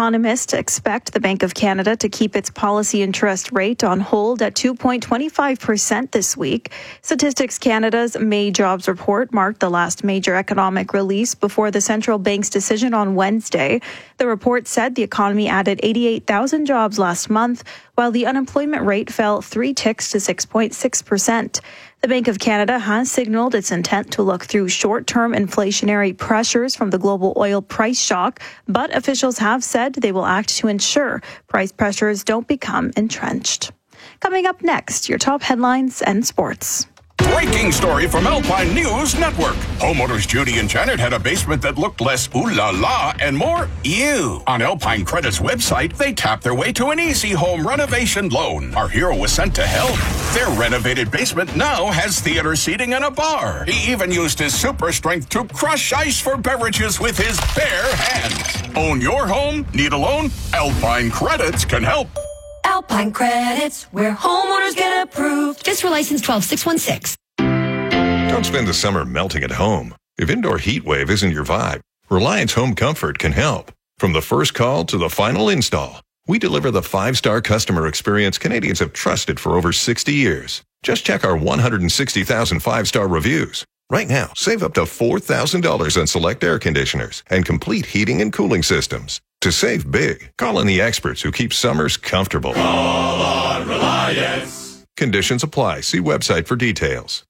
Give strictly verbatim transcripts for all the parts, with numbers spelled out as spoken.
Economists expect the Bank of Canada to keep its policy interest rate on hold at two point two five percent this week. Statistics Canada's May jobs report marked the last major economic release before the central bank's decision on Wednesday. The report said the economy added eighty-eight thousand jobs last month, while the unemployment rate fell three ticks to six point six percent. The Bank of Canada has signaled its intent to look through short-term inflationary pressures from the global oil price shock, but officials have said they will act to ensure price pressures don't become entrenched. Coming up next, your top headlines and sports. Breaking story from Alpine News Network. Homeowners Judy and Janet had a basement that looked less ooh la la and more ew. On Alpine Credit's website, they tapped their way to an easy home renovation loan. Our hero was sent to help. Their renovated basement now has theater seating and a bar. He even used his super strength to crush ice for beverages with his bare hands. Own your home? Need a loan? Alpine Credits can help. Alpine Credits, where homeowners get approved. Just for license twelve six one six. Don't spend the summer melting at home. If indoor heat wave isn't your vibe, Reliance Home Comfort can help. From the first call to the final install, we deliver the five-star customer experience Canadians have trusted for over sixty years. Just check our one hundred sixty thousand five-star reviews. Right now, save up to four thousand dollars on select air conditioners and complete heating and cooling systems. To save big, call in the experts who keep summers comfortable. Call on Reliance. Conditions apply. See website for details.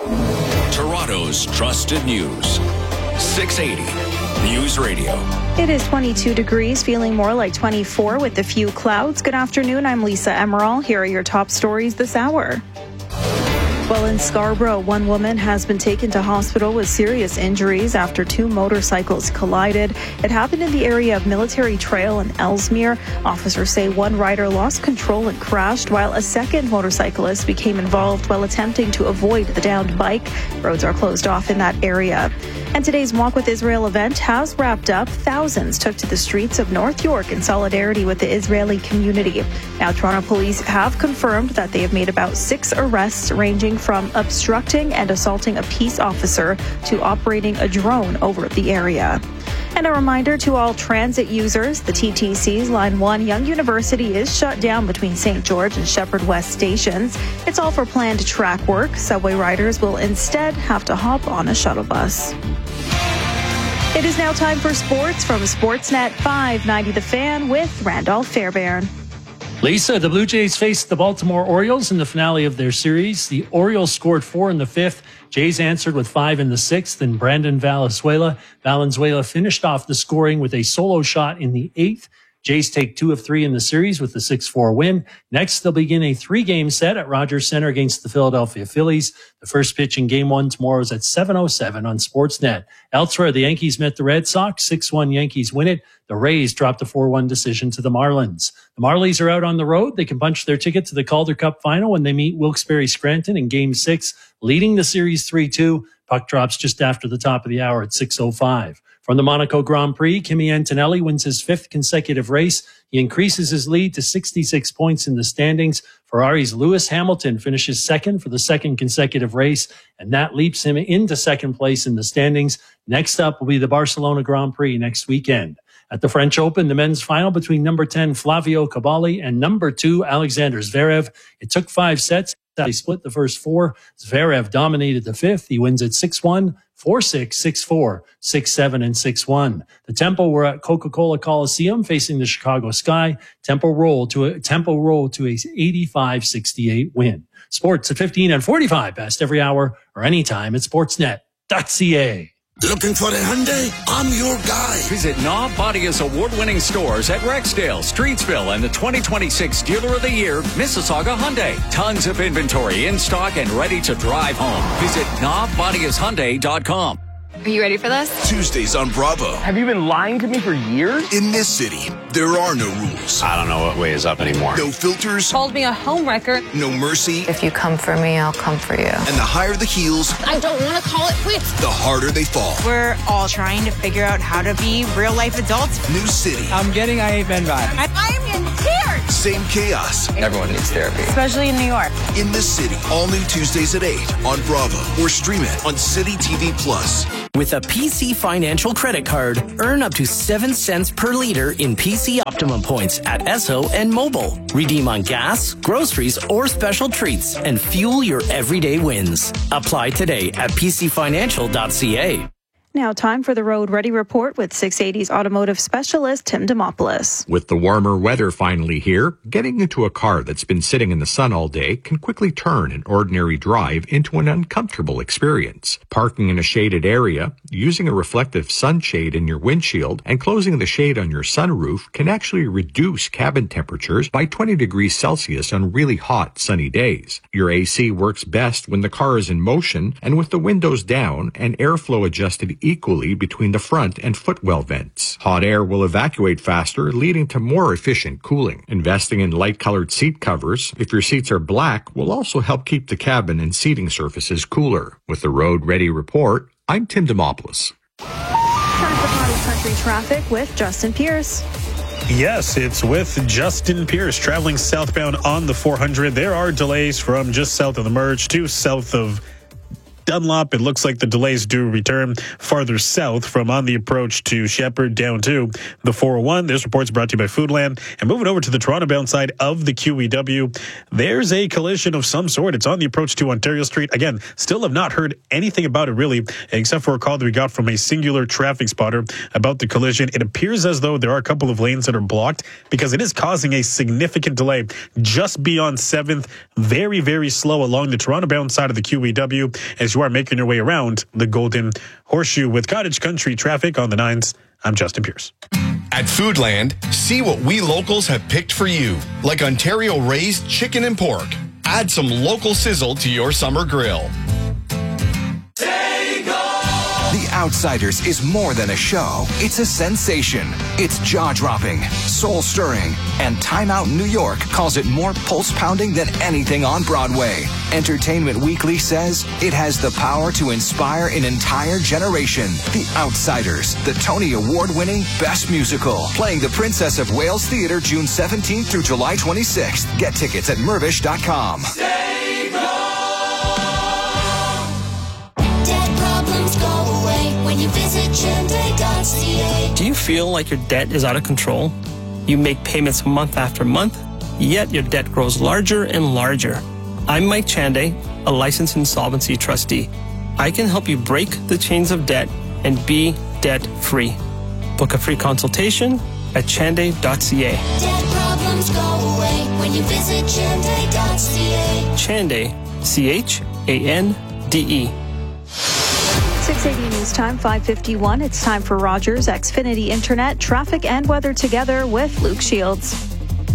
Toronto's trusted news. six eighty News Radio. It is twenty-two degrees, feeling more like twenty-four with a few clouds. Good afternoon. I'm Lisa Emerald. Here are your top stories this hour. Well, in Scarborough, one woman has been taken to hospital with serious injuries after two motorcycles collided. It happened in the area of Military Trail in Ellesmere. Officers say one rider lost control and crashed, while a second motorcyclist became involved while attempting to avoid the downed bike. Roads are closed off in that area. And today's Walk with Israel event has wrapped up. Thousands took to the streets of North York in solidarity with the Israeli community. Now, Toronto police have confirmed that they have made about six arrests ranging from obstructing and assaulting a peace officer to operating a drone over the area. And a reminder to all transit users, the T T C's Line one Yonge University is shut down between Saint George and Shepherd West stations. It's all for planned track work. Subway riders will instead have to hop on a shuttle bus. It is now time for sports from Sportsnet five ninety The Fan with Randolph Fairbairn. Lisa, the Blue Jays faced the Baltimore Orioles in the finale of their series. The Orioles scored four in the fifth. Jays answered with five in the sixth, and Brandon Valenzuela. Valenzuela finished off the scoring with a solo shot in the eighth. Jays take two of three in the series with the six four win. Next, they'll begin a three-game set at Rogers Center against the Philadelphia Phillies. The first pitch in Game one tomorrow is at seven oh seven on Sportsnet. Elsewhere, the Yankees met the Red Sox. six one Yankees win it. The Rays dropped a four one decision to the Marlins. The Marlies are out on the road. They can punch their ticket to the Calder Cup final when they meet Wilkes-Barre Scranton in Game six, leading the series three two. Puck drops just after the top of the hour at six oh five. From the Monaco Grand Prix, Kimi Antonelli wins his fifth consecutive race. He increases his lead to sixty-six points in the standings. Ferrari's Lewis Hamilton finishes second for the second consecutive race, and that leaps him into second place in the standings. Next up will be the Barcelona Grand Prix next weekend. At the French Open, the men's final between number ten Flavio Cabali and number two Alexander Zverev. It took five sets. They split the first four. Zverev dominated the fifth. He wins at six one, four six, six four, six seven, and six one. The Tempo were at Coca-Cola Coliseum facing the Chicago Sky. Tempo rolled to a Tempo rolled to a eighty-five sixty-eight win. Sports at fifteen and forty-five, best every hour or anytime at sportsnet dot c a. Looking for a Hyundai? I'm your guy. Visit Knob Bodia's award-winning stores at Rexdale, Streetsville, and the twenty twenty-six Dealer of the Year, Mississauga Hyundai. Tons of inventory in stock and ready to drive home. Visit knob bodias hyundai dot com. Are you ready for this? Tuesdays on Bravo. Have you been lying to me for years? In this city, there are no rules. I don't know what way is up anymore. No filters. Called me a homewrecker. No mercy. If you come for me, I'll come for you. And the higher the heels, I don't want to call it quits. The harder they fall. We're all trying to figure out how to be real-life adults. New city. I'm getting I Hate Men vibe. I, I'm in tears. Same chaos. Everyone needs therapy. Especially in New York. In this city, all new Tuesdays at eight on Bravo or stream it on City T V Plus. With a P C Financial credit card, earn up to seven cents per liter in P C Optimum points at Esso and Mobile. Redeem on gas, groceries, or special treats and fuel your everyday wins. Apply today at p c financial dot c a. Now time for the Road Ready Report with six eighty's automotive specialist Tim Demopoulos. With the warmer weather finally here, getting into a car that's been sitting in the sun all day can quickly turn an ordinary drive into an uncomfortable experience. Parking in a shaded area, using a reflective sunshade in your windshield, and closing the shade on your sunroof can actually reduce cabin temperatures by twenty degrees Celsius on really hot, sunny days. Your A C works best when the car is in motion and with the windows down and airflow adjusted equally between the front and footwell vents. Hot air will evacuate faster, leading to more efficient cooling. Investing in light-colored seat covers, if your seats are black, will also help keep the cabin and seating surfaces cooler. With the Road Ready Report, I'm Tim Demopoulos. Time for Potty Country Traffic with Justin Pierce. Yes, it's with Justin Pierce traveling southbound on the four hundred. There are delays from just south of the merge to south of Dunlop. It looks like the delays do return farther south from on the approach to Shepherd down to the four oh one. This report's brought to you by Foodland. And moving over to the Toronto bound side of the Q E W, there's a collision of some sort. It's on the approach to Ontario Street. Again, still have not heard anything about it really, except for a call that we got from a singular traffic spotter about the collision. It appears as though there are a couple of lanes that are blocked because it is causing a significant delay just beyond seventh. Very, very slow along the Toronto bound side of the Q E W as you are making your way around the Golden Horseshoe. With Cottage Country traffic on the nines, I'm Justin Pierce. At Foodland, see what we locals have picked for you, like Ontario raised chicken and pork. Add some local sizzle to your summer grill. The Outsiders is more than a show. It's a sensation. It's jaw-dropping, soul-stirring, and Time Out New York calls it more pulse-pounding than anything on Broadway. Entertainment Weekly says it has the power to inspire an entire generation. The Outsiders, the Tony Award-winning Best Musical, playing the Princess of Wales Theatre June seventeenth through July twenty-sixth. Get tickets at mervish dot com. When you visit Chande dot c a. Do you feel like your debt is out of control? You make payments month after month, yet your debt grows larger and larger. I'm Mike Chande, a licensed insolvency trustee. I can help you break the chains of debt and be debt-free. Book a free consultation at Chande dot c a. Debt problems go away when you visit Chande dot c a. Chande, C H A N D E. six eighty News Time, five fifty-one. It's time for Rogers Xfinity Internet, traffic and weather together with Luke Shields.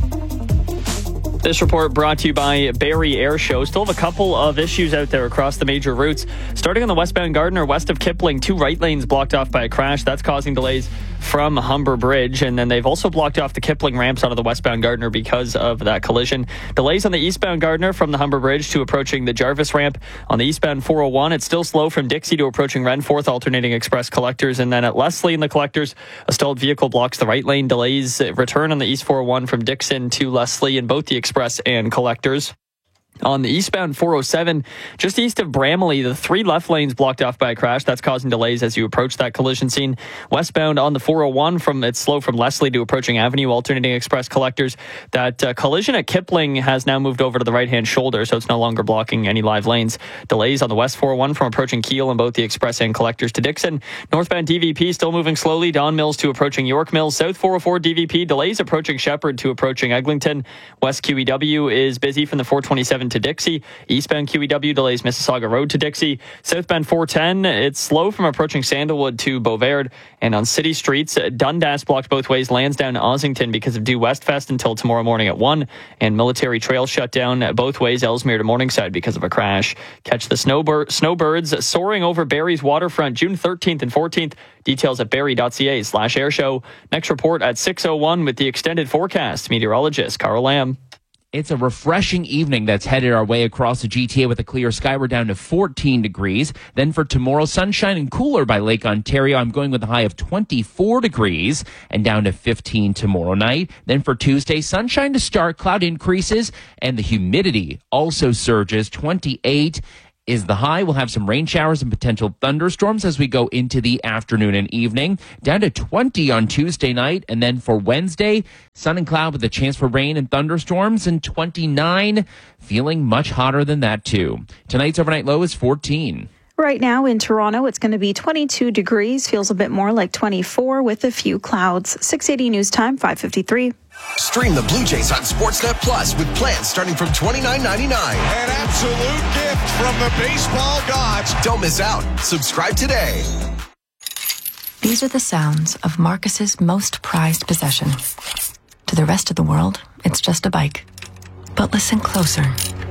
This report brought to you by Barrie Air Show. Still have a couple of issues out there across the major routes. Starting on the westbound Gardiner, west of Kipling, two right lanes blocked off by a crash. That's causing delays from Humber Bridge. And then they've also blocked off the Kipling ramps out of the westbound Gardiner because of that collision. Delays on the eastbound Gardiner from the Humber Bridge to approaching the Jarvis ramp. On the eastbound four oh one, it's still slow from Dixie to approaching Renforth, alternating express collectors. And then at Leslie in the collectors, a stalled vehicle blocks the right lane. Delays return on the east four oh one from Dixon to Leslie in both the express and collectors. On the eastbound four oh seven, just east of Bramalea, the three left lanes blocked off by a crash. That's causing delays as you approach that collision scene. Westbound on the four oh one, from it's slow from Leslie to approaching Avenue, alternating express collectors. That uh, collision at Kipling has now moved over to the right-hand shoulder, so it's no longer blocking any live lanes. Delays on the west four oh one from approaching Keele in both the express and collectors to Dixon. Northbound D V P still moving slowly. Don Mills to approaching York Mills. South four oh four D V P delays approaching Shepherd to approaching Eglinton. West Q E W is busy from the four twenty-seven to Dixie. Eastbound Q E W delays Mississauga Road to Dixie. Southbound four ten, it's slow from approaching Sandalwood to Beauvard. And on city streets, Dundas blocked both ways, Lansdowne to Ossington because of Due West Fest until tomorrow morning at one. And Military Trail shut down both ways, Ellesmere to Morningside because of a crash. Catch the snowbir- snowbirds soaring over Barrie's waterfront June thirteenth and fourteenth. Details at barrie.ca slash airshow. Next report at six oh one with the extended forecast. Meteorologist Carl Lamb. It's a refreshing evening that's headed our way across the G T A with a clear sky. We're down to fourteen degrees. Then for tomorrow, sunshine and cooler by Lake Ontario. I'm going with a high of twenty-four degrees and down to fifteen tomorrow night. Then for Tuesday, sunshine to start, cloud increases, and the humidity also surges, twenty-eight. is the high. We'll have some rain showers and potential thunderstorms as we go into the afternoon and evening. Down to twenty on Tuesday night. And then for Wednesday, sun and cloud with a chance for rain and thunderstorms, and twenty-nine, feeling much hotter than that too. Tonight's overnight low is fourteen. Right now in Toronto, it's going to be twenty-two degrees. Feels a bit more like twenty-four with a few clouds. six eighty News Time, five fifty-three. Stream the Blue Jays on Sportsnet Plus with plans starting from twenty-nine ninety-nine. An absolute gift from the baseball gods. Don't miss out. Subscribe today. These are the sounds of Marcus's most prized possession. To the rest of the world, it's just a bike. But listen closer.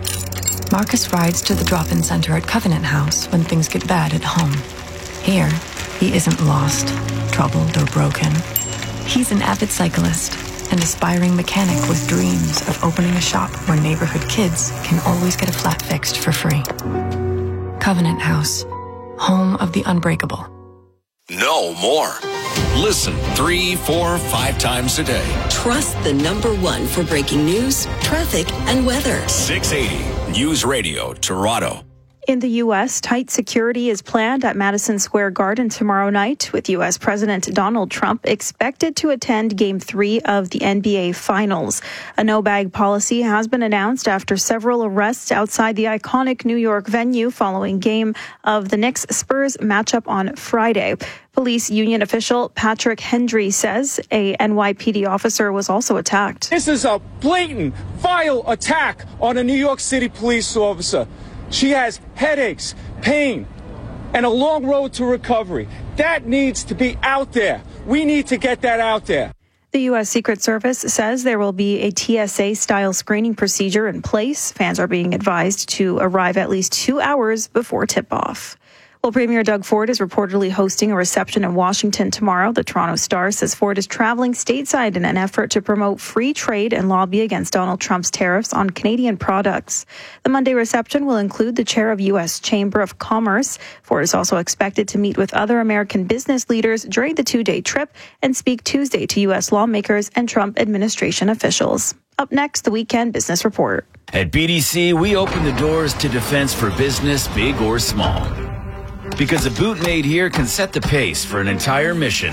Marcus rides to the drop-in center at Covenant House when things get bad at home. Here, he isn't lost, troubled, or broken. He's an avid cyclist, an aspiring mechanic with dreams of opening a shop where neighborhood kids can always get a flat fixed for free. Covenant House, home of the unbreakable. Know more. Listen three, four, five times a day. Trust the number one for breaking news, traffic, and weather. six eighty News Radio, Toronto. In the U S, tight security is planned at Madison Square Garden tomorrow night, with U S President Donald Trump expected to attend Game three of the N B A Finals. A no-bag policy has been announced after several arrests outside the iconic New York venue following game of the Knicks-Spurs matchup on Friday. Police union official Patrick Hendry says a N Y P D officer was also attacked. This is a blatant, vile attack on a New York City police officer. She has headaches, pain, and a long road to recovery. That needs to be out there. We need to get that out there. The U S Secret Service says there will be a T S A-style screening procedure in place. Fans are being advised to arrive at least two hours before tip-off. Well, Premier Doug Ford is reportedly hosting a reception in Washington tomorrow. The Toronto Star says Ford is traveling stateside in an effort to promote free trade and lobby against Donald Trump's tariffs on Canadian products. The Monday reception will include the chair of U S Chamber of Commerce. Ford is also expected to meet with other American business leaders during the two-day trip and speak Tuesday to U S lawmakers and Trump administration officials. Up next, the Weekend Business Report. At B D C, we open the doors to defense for business, big or small. Because a boot made here can set the pace for an entire mission.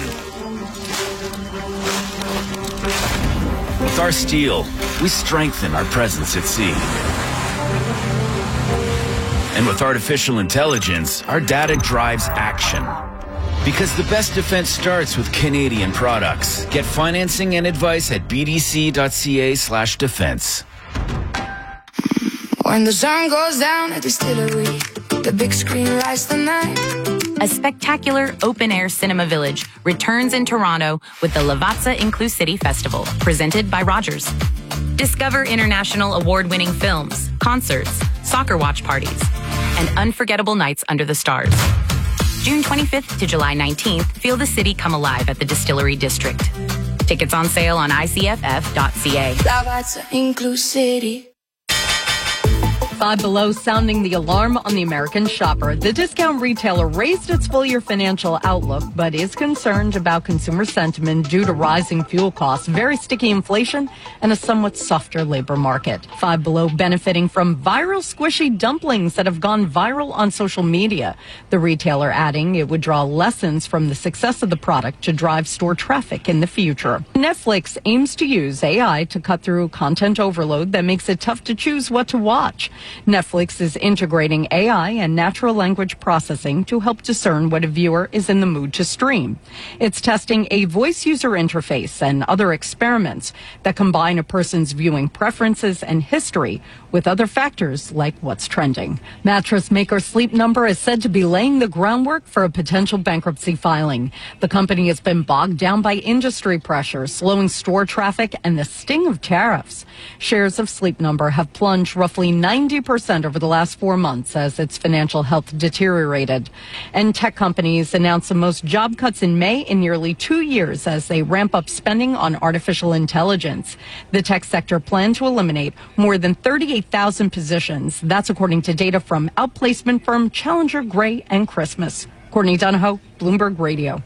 With our steel, we strengthen our presence at sea. And with artificial intelligence, our data drives action. Because the best defense starts with Canadian products. Get financing and advice at bdc.ca slash defense. When the sun goes down at the distillery, the big screen lights the night. A spectacular open-air cinema village returns in Toronto with the Lavazza Inclusivity Festival, presented by Rogers. Discover international award-winning films, concerts, soccer watch parties, and unforgettable nights under the stars. June twenty-fifth to July nineteenth, feel the city come alive at the Distillery District. Tickets on sale on I C F F dot C A. Lavazza Inclusivity. Five Below sounding the alarm on the American shopper. The discount retailer raised its full-year financial outlook, but is concerned about consumer sentiment due to rising fuel costs, very sticky inflation, and a somewhat softer labor market. Five Below benefiting from viral squishy dumplings that have gone viral on social media. The retailer adding it would draw lessons from the success of the product to drive store traffic in the future. Netflix aims to use A I to cut through content overload that makes it tough to choose what to watch. Netflix is integrating A I and natural language processing to help discern what a viewer is in the mood to stream. It's testing a voice user interface and other experiments that combine a person's viewing preferences and history with other factors like what's trending. Mattress maker Sleep Number is said to be laying the groundwork for a potential bankruptcy filing. The company has been bogged down by industry pressure, slowing store traffic, and the sting of tariffs. Shares of Sleep Number have plunged roughly ninety percent over the last four months as its financial health deteriorated. And tech companies announced the most job cuts in May in nearly two years as they ramp up spending on artificial intelligence. The tech sector planned to eliminate more than thirty-eight thousand positions. That's according to data from outplacement firm Challenger, Gray and Christmas. Courtney Donahoe, Bloomberg Radio.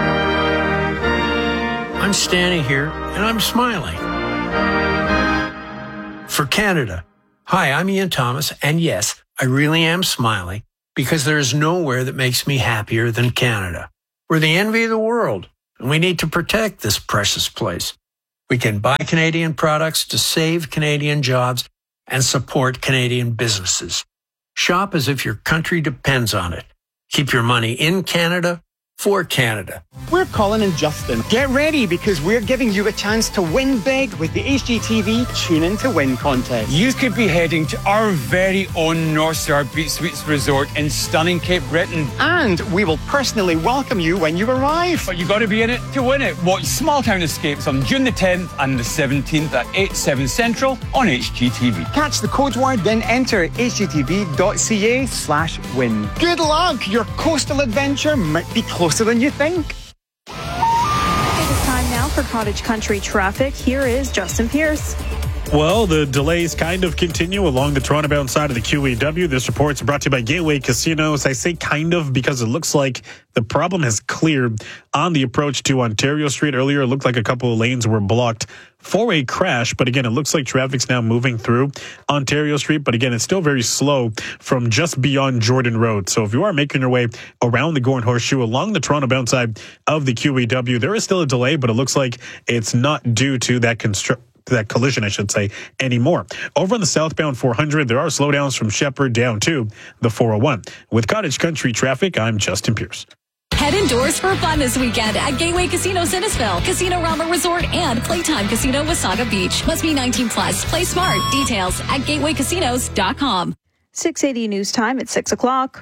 I'm standing here and I'm smiling. For Canada. Hi, I'm Ian Thomas, and yes, I really am smiling because there is nowhere that makes me happier than Canada. We're the envy of the world, and we need to protect this precious place. We can buy Canadian products to save Canadian jobs and support Canadian businesses. Shop as if your country depends on it. Keep your money in Canada for Canada. We're Colin and Justin. Get ready because we're giving you a chance to win big with the H G T V Tune In to Win contest. You could be heading to our very own North Star Beach Suites Resort in stunning Cape Breton. And we will personally welcome you when you arrive. But you got to be in it to win it. Watch Small Town Escapes on June the tenth and the seventeenth at eight, seven Central on H G T V. Catch the code word, then enter hgtv.ca slash win. Good luck! Your coastal adventure might be closer than you think. It is time now for Cottage Country traffic. Here is Justin Pierce. Well, the delays kind of continue along the Toronto-bound side of the Q E W. This report is brought to you by Gateway Casinos. I say kind of because it looks like the problem has cleared on the approach to Ontario Street. Earlier, it looked like a couple of lanes were blocked for a crash, but again, it looks like traffic's now moving through Ontario Street, but again, it's still very slow from just beyond Jordan Road. So if you are making your way around the Gordon Horseshoe along the Toronto-bound side of the Q E W, there is still a delay, but it looks like it's not due to that construction. that collision, I should say, anymore. Over on the southbound four hundred, there are slowdowns from Shepherd down to the four oh one. With Cottage Country traffic, I'm Justin Pierce. Head indoors for fun this weekend at Gateway Casino Innisfil, Casino Rama Resort, and Playtime Casino Wasaga Beach. Must be nineteen plus. Play smart. Details at gateway casinos dot com. six eighty News Time at six o'clock.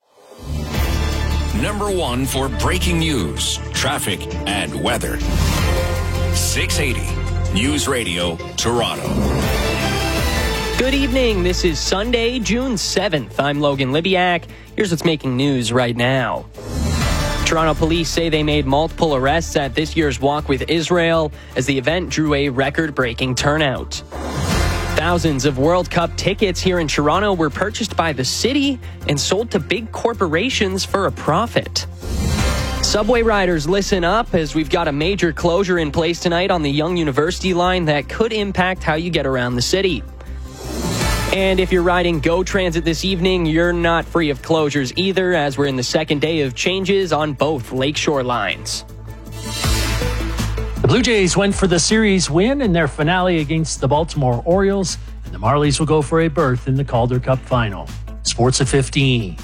Number one for breaking news, traffic, and weather. six eighty News Radio, Toronto. Good evening. This is Sunday, June seventh. I'm Logan Libiak. Here's what's making news right now. Toronto police say they made multiple arrests at this year's Walk with Israel as the event drew a record-breaking turnout. Thousands of World Cup tickets here in Toronto were purchased by the city and sold to big corporations for a profit. Subway riders, listen up, as we've got a major closure in place tonight on the Yonge University line that could impact how you get around the city. And if you're riding GO Transit this evening, you're not free of closures either, as we're in the second day of changes on both Lakeshore lines. The Blue Jays went for the series win in their finale against the Baltimore Orioles, and the Marlies will go for a berth in the Calder Cup final. Sports at fifteen.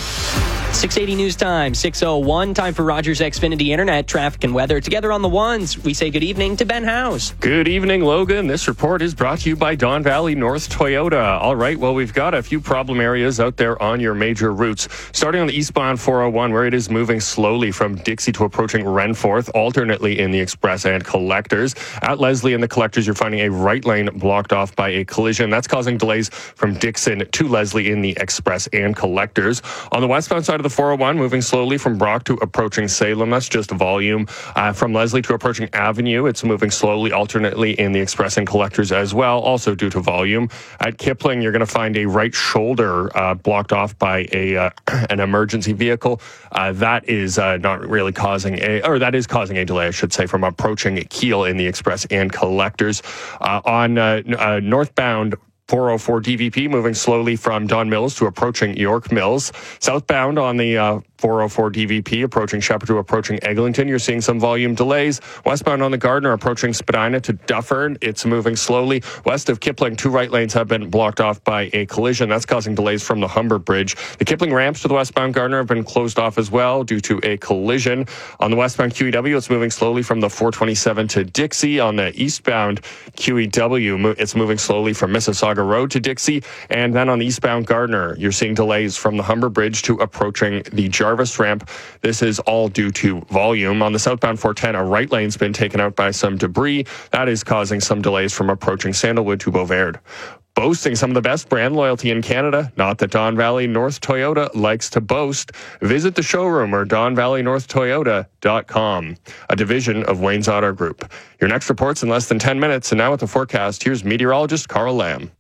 six eighty News Time, six oh one. Time for Rogers Xfinity Internet traffic and weather. Together on the ones, we say good evening to Ben House. Good evening, Logan. This report is brought to you by Don Valley North Toyota. All right, well, we've got a few problem areas out there on your major routes. Starting on the eastbound four oh one, where it is moving slowly from Dixie to approaching Renforth, alternately in the Express and Collectors. At Leslie and the Collectors, you're finding a right lane blocked off by a collision. That's causing delays from Dixon to Leslie in the Express and Collectors. On the westbound side of the four oh one, moving slowly from Brock to approaching Salem. That's just volume. Uh, from Leslie to approaching Avenue, it's moving slowly, alternately in the Express and Collectors as well, also due to volume. At Kipling, you're going to find a right shoulder uh, blocked off by a uh, an emergency vehicle. Uh, that is uh, not really causing a, or that is causing a delay, I should say, from approaching Keel in the Express and Collectors. Uh, on uh, uh, northbound four oh four D V P, moving slowly from Don Mills to approaching York Mills. Southbound on the uh, four oh four D V P, approaching Shepherd to approaching Eglinton, you're seeing some volume delays. Westbound on the Gardiner, approaching Spadina to Dufferin, it's moving slowly. West of Kipling, two right lanes have been blocked off by a collision. That's causing delays from the Humber Bridge. The Kipling ramps to the westbound Gardiner have been closed off as well due to a collision. On the westbound Q E W, it's moving slowly from the four twenty-seven to Dixie. On the eastbound Q E W, it's moving slowly from Mississauga Road to Dixie. And then on the eastbound Gardiner, you're seeing delays from the Humber Bridge to approaching the Jarvis ramp. This is all due to volume. On the southbound four ten, a right lane's been taken out by some debris. That is causing some delays from approaching Sandalwood to Beauverde. Boasting some of the best brand loyalty in Canada, not that Don Valley North Toyota likes to boast. Visit the showroom or don valley north toyota dot com, a division of Wayne's Auto Group. Your next report's in less than ten minutes, and now with the forecast, here's meteorologist Carl Lamb.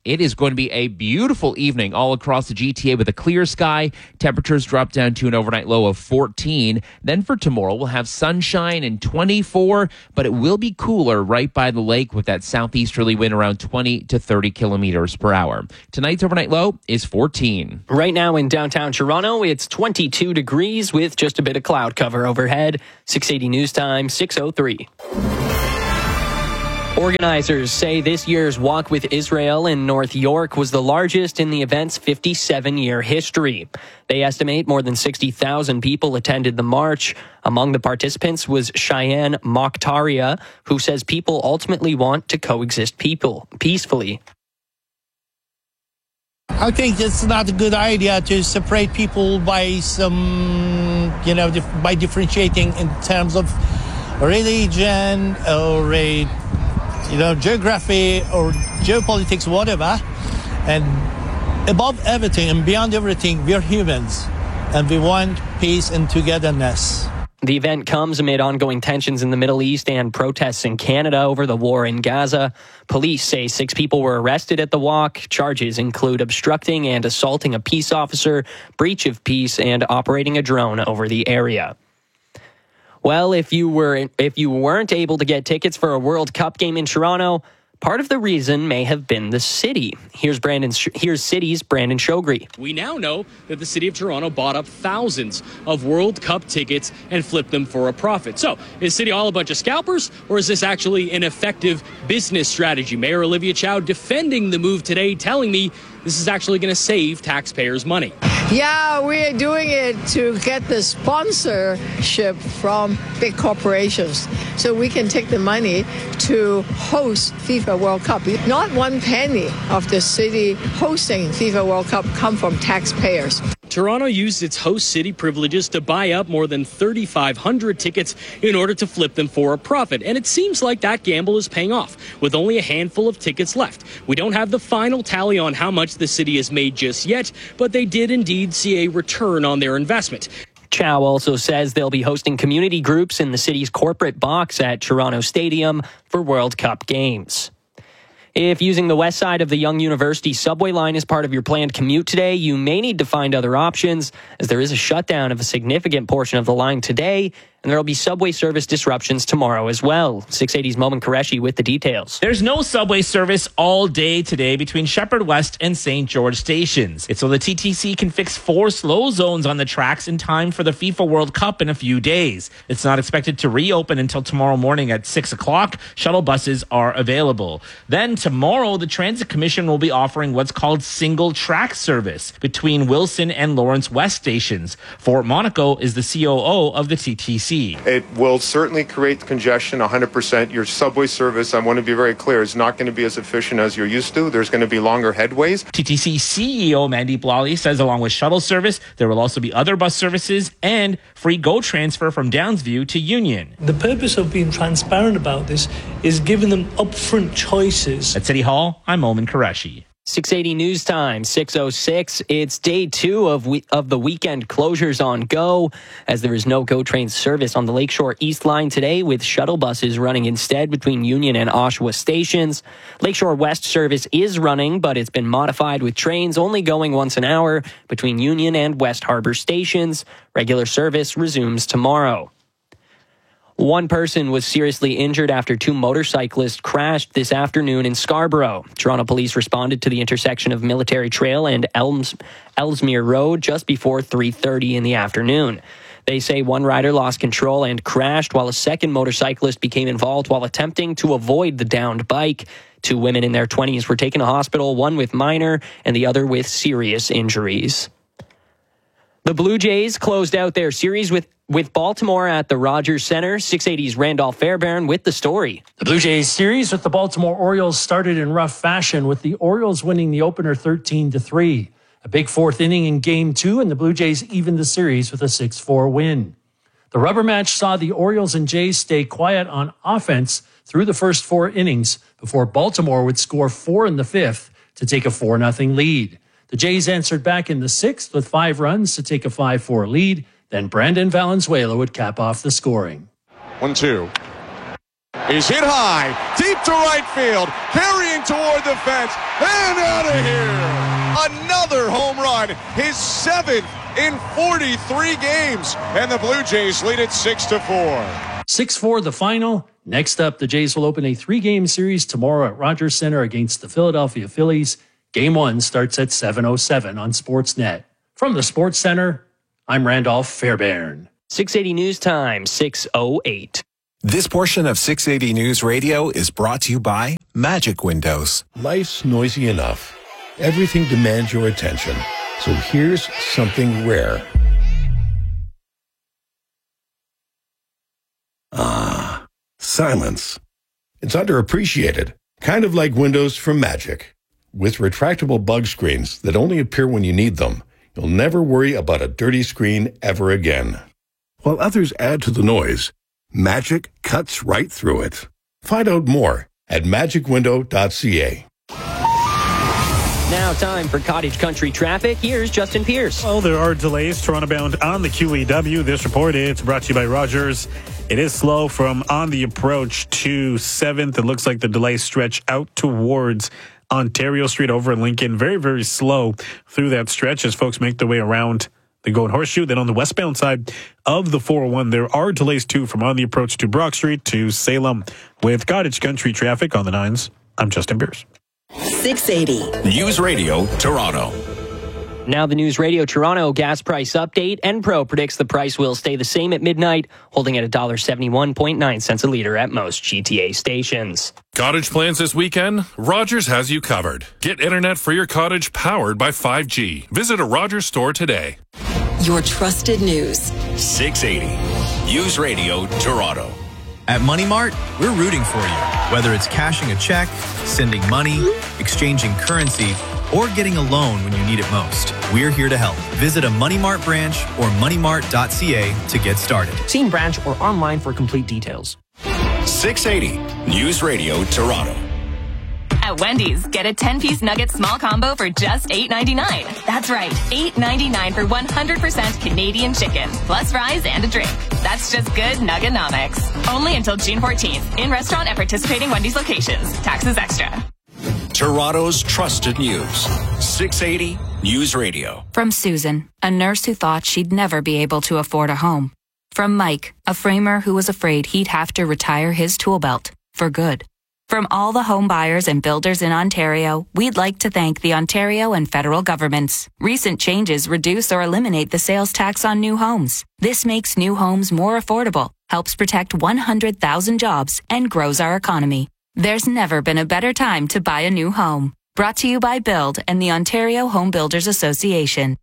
It is going to be a beautiful evening all across the G T A with a clear sky. Temperatures drop down to an overnight low of fourteen. Then for tomorrow, we'll have sunshine and twenty-four, but it will be cooler right by the lake with that southeasterly wind around twenty to thirty kilometers per hour. Tonight's overnight low is fourteen. Right now in downtown Toronto, it's twenty-two degrees with just a bit of cloud cover overhead. six eighty News Time, six oh three. Organizers say this year's Walk with Israel in North York was the largest in the event's fifty-seven-year history. They estimate more than sixty thousand people attended the march. Among the participants was Cheyenne Mokhtaria, who says people ultimately want to coexist people peacefully. I think it's not a good idea to separate people by some, you know, dif- by differentiating in terms of religion or a you know, geography or geopolitics, whatever. And above everything and beyond everything, we're humans and we want peace and togetherness. The event comes amid ongoing tensions in the Middle East and protests in Canada over the war in Gaza. Police say six people were arrested at the walk. Charges include obstructing and assaulting a peace officer, breach of peace, and operating a drone over the area. Well, if you were if you weren't able to get tickets for a World Cup game in Toronto, part of the reason may have been the city. Here's Brandon. Here's City's Brandon Shogri. We now know that the city of Toronto bought up thousands of World Cup tickets and flipped them for a profit. So, is City Hall a bunch of scalpers, or is this actually an effective business strategy? Mayor Olivia Chow defending the move today, telling me this is actually going to save taxpayers money. Yeah, we are doing it to get the sponsorship from big corporations so we can take the money to host FIFA World Cup. Not one penny of the city hosting FIFA World Cup come from taxpayers. Toronto used its host city privileges to buy up more than thirty-five hundred tickets in order to flip them for a profit. And it seems like that gamble is paying off, with only a handful of tickets left. We don't have the final tally on how much the city has made just yet, but they did indeed see a return on their investment. Chow also says they'll be hosting community groups in the city's corporate box at Toronto Stadium for World Cup games. If using the west side of the Young University subway line is part of your planned commute today, you may need to find other options, as there is a shutdown of a significant portion of the line today, and there will be subway service disruptions tomorrow as well. six eighty's Momin Qureshi with the details. There's no subway service all day today between Shepherd West and Saint George stations. It's so the T T C can fix four slow zones on the tracks in time for the FIFA World Cup in a few days. It's not expected to reopen until tomorrow morning at six o'clock. Shuttle buses are available. Then tomorrow, the Transit Commission will be offering what's called single track service between Wilson and Lawrence West stations. Fort Monaco is the C O O of the T T C. It will certainly create congestion one hundred percent. Your subway service, I want to be very clear, is not going to be as efficient as you're used to. There's going to be longer headways. T T C C E O Mandeep Lally says along with shuttle service, there will also be other bus services and free GO transfer from Downsview to Union. The purpose of being transparent about this is giving them upfront choices. At City Hall, I'm Momin Qureshi. six eighty News Time, six oh six. It's day two of we- of the weekend closures on GO, as there is no GO train service on the Lakeshore East Line today, with shuttle buses running instead between Union and Oshawa stations. Lakeshore West service is running, but it's been modified with trains only going once an hour between Union and West Harbour stations. Regular service resumes tomorrow. One person was seriously injured after two motorcyclists crashed this afternoon in Scarborough. Toronto police responded to the intersection of Military Trail and Elms, Ellesmere Road just before three thirty in the afternoon. They say one rider lost control and crashed, while a second motorcyclist became involved while attempting to avoid the downed bike. Two women in their twenties were taken to hospital, one with minor and the other with serious injuries. The Blue Jays closed out their series with With Baltimore at the Rogers Center. six eighty's Randolph Fairbairn with the story. The Blue Jays series with the Baltimore Orioles started in rough fashion, with the Orioles winning the opener thirteen to three. A big fourth inning in game two, and the Blue Jays evened the series with a six four win. The rubber match saw the Orioles and Jays stay quiet on offense through the first four innings before Baltimore would score four in the fifth to take a four nothing lead. The Jays answered back in the sixth with five runs to take a five four lead. Then Brandon Valenzuela would cap off the scoring. One, two. is hit high, deep to right field, carrying toward the fence, and out of here. Another home run, his seventh in forty-three games, and the Blue Jays lead it six to four. six four the final. Next up, the Jays will open a three-game series tomorrow at Rogers Center against the Philadelphia Phillies. Game one starts at seven oh seven on Sportsnet. From the Sports Center, I'm Randolph Fairbairn. six eighty News Time, six oh eight. This portion of six eighty News Radio is brought to you by Magic Windows. Life's noisy enough. Everything demands your attention. So here's something rare. Ah, silence. It's underappreciated. Kind of like Windows from Magic. With retractable bug screens that only appear when you need them, you'll never worry about a dirty screen ever again. While others add to the noise, Magic cuts right through it. Find out more at magic window dot c a. Now time for Cottage Country traffic. Here's Justin Pierce. Well, there are delays Toronto bound on the Q E W. This report is brought to you by Rogers. It is slow from on the approach to seventh. It looks like the delays stretch out towards Ontario Street over in Lincoln. Very, very slow through that stretch as folks make their way around the Golden Horseshoe. Then on the westbound side of the four oh one, there are delays too from on the approach to Brock Street to Salem. With Cottage Country traffic on the nines, I'm Justin Pierce. six eighty News Radio Toronto. Now the News Radio Toronto gas price update. Enpro predicts the price will stay the same at midnight, holding at one dollar seventy-one point nine cents a litre at most G T A stations. Cottage plans this weekend? Rogers has you covered. Get internet for your cottage powered by five G. Visit a Rogers store today. Your trusted news. six eighty News Radio Toronto. At Money Mart, we're rooting for you. Whether it's cashing a check, sending money, exchanging currency, or getting a loan when you need it most, we're here to help. Visit a Money Mart branch or money mart dot c a to get started. See in branch or online for complete details. six eighty News Radio Toronto. At Wendy's, get a ten-piece nugget small combo for just eight ninety-nine. That's right, eight ninety-nine for one hundred percent Canadian chicken, plus fries and a drink. That's just good Nuggonomics. Only until June fourteenth. In restaurant at participating Wendy's locations. Taxes extra. Toronto's trusted news. six eighty News Radio. From Susan, a nurse who thought she'd never be able to afford a home. From Mike, a framer who was afraid he'd have to retire his tool belt for good. From all the home buyers and builders in Ontario, we'd like to thank the Ontario and federal governments. Recent changes reduce or eliminate the sales tax on new homes. This makes new homes more affordable, helps protect one hundred thousand jobs, and grows our economy. There's never been a better time to buy a new home. Brought to you by Build and the Ontario Home Builders Association.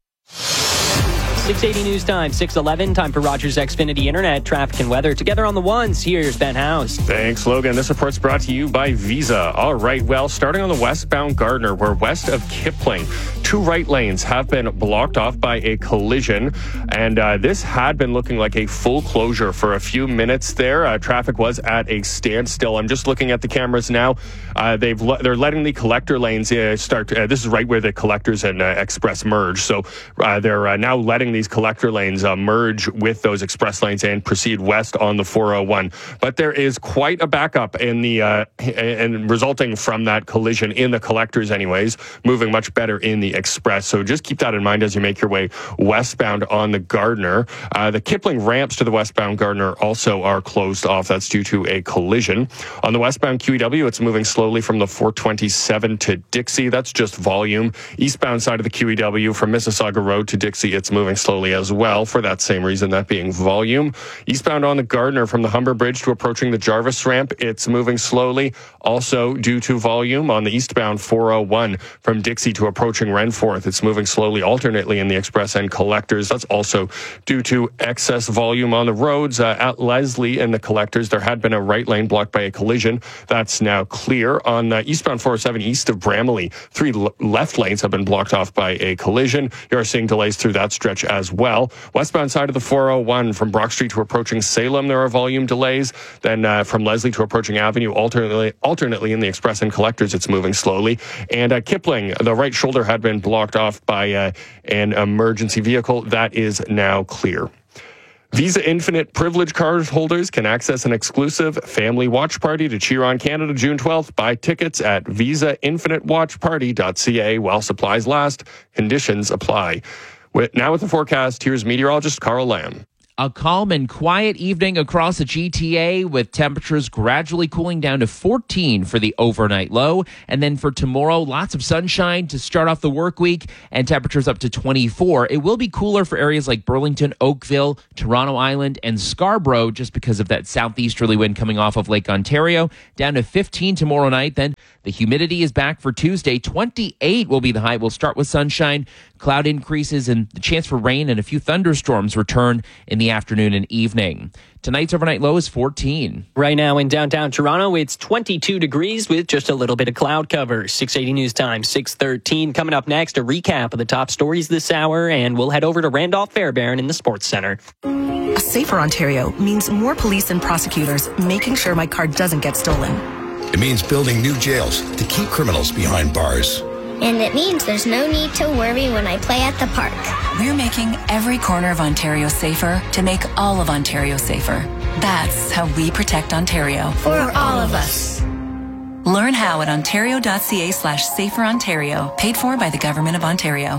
six eighty News Time, six eleven. Time for Rogers Xfinity Internet, traffic and weather. Together on the ones, here's Ben House. Thanks, Logan. This report's brought to you by Visa. All right, well, starting on the westbound Gardner, we're west of Kipling. Two right lanes have been blocked off by a collision, and uh, this had been looking like a full closure for a few minutes there. Uh, traffic was at a standstill. I'm just looking at the cameras now. Uh, they've le- they're letting the collector lanes uh, start. Uh, this is right where the collectors and uh, express merge. So uh, they're uh, now letting these collector lanes uh, merge with those express lanes and proceed west on the four oh one. But there is quite a backup in the uh, and resulting from that collision in the collectors, anyways. Moving much better in the express. So just keep that in mind as you make your way westbound on the Gardner. Uh, the Kipling ramps to the westbound Gardner also are closed off. That's due to a collision. On the westbound Q E W, it's moving slowly from the four twenty-seven to Dixie. That's just volume. Eastbound side of the Q E W from Mississauga Road to Dixie, it's moving slowly as well for that same reason, that being volume. Eastbound on the Gardner from the Humber Bridge to approaching the Jarvis ramp, it's moving slowly, also due to volume. On the eastbound four oh one from Dixie to approaching Renforth, it's moving slowly alternately in the express and collectors. That's also due to excess volume on the roads. Uh, at Leslie and the collectors, there had been a right lane blocked by a collision. That's now clear. On uh, eastbound four oh seven east of Bramalea, three l- left lanes have been blocked off by a collision. You're seeing delays through that stretch as well. Westbound side of the four oh one from Brock Street to approaching Salem, there are volume delays. Then uh, from Leslie to approaching Avenue, alternately, alternately in the express and collectors, it's moving slowly. And uh, Kipling, the right shoulder had been blocked off by uh, an emergency vehicle. That is now clear. Visa Infinite Privilege card holders can access an exclusive family watch party to cheer on Canada June twelfth. Buy tickets at visa infinite watch party dot c a while supplies last. Conditions apply. With, now with the forecast, here's meteorologist Carl Lamb. A calm and quiet evening across the G T A with temperatures gradually cooling down to fourteen for the overnight low. And then for tomorrow, lots of sunshine to start off the work week and temperatures up to twenty-four. It will be cooler for areas like Burlington, Oakville, Toronto Island, and Scarborough just because of that southeasterly wind coming off of Lake Ontario. Down to fifteen tomorrow night. Then the humidity is back for Tuesday. twenty-eight will be the high. We'll start with sunshine. Cloud increases and the chance for rain and a few thunderstorms return in the afternoon and evening. Tonight's overnight low is fourteen. Right now in downtown Toronto, it's twenty-two degrees with just a little bit of cloud cover. six eighty News Time, six thirteen. Coming up next, a recap of the top stories this hour, and we'll head over to Randolph Fairbairn in the Sports Center. A safer Ontario means more police and prosecutors making sure my car doesn't get stolen. It means building new jails to keep criminals behind bars. And it means there's no need to worry when I play at the park. We're making every corner of Ontario safer to make all of Ontario safer. That's how we protect Ontario. For all of us. Learn how at ontario.ca slash safer Ontario. Paid for by the Government of Ontario.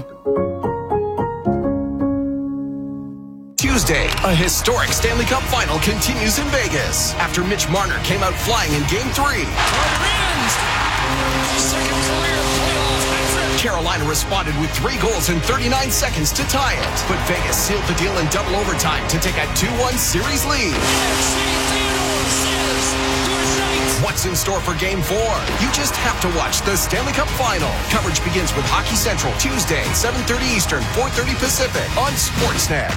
Tuesday, a historic Stanley Cup final continues in Vegas after Mitch Marner came out flying in Game three. Carolina responded with three goals in thirty-nine seconds to tie it, but Vegas sealed the deal in double overtime to take a two one series lead. What's in store for Game four? You just have to watch the Stanley Cup Final. Coverage begins with Hockey Central Tuesday, seven thirty Eastern, four thirty Pacific on Sportsnet.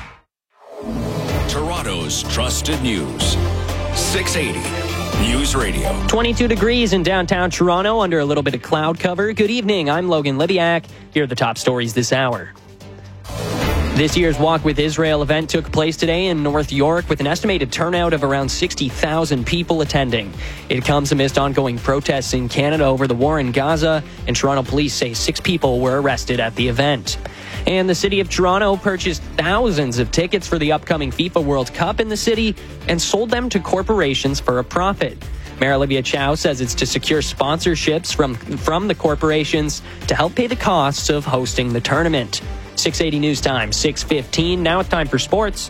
Toronto's trusted news. six eighty News Radio. twenty-two degrees in downtown Toronto under a little bit of cloud cover. Good evening. I'm Logan Libiak. Here are the top stories this hour. This year's Walk with Israel event took place today in North York with an estimated turnout of around sixty thousand people attending. It comes amidst ongoing protests in Canada over the war in Gaza, and Toronto police say six people were arrested at the event. And the city of Toronto purchased thousands of tickets for the upcoming FIFA World Cup in the city and sold them to corporations for a profit. Mayor Olivia Chow says it's to secure sponsorships from, from the corporations to help pay the costs of hosting the tournament. six eighty News Time, six fifteen. Now it's time for sports.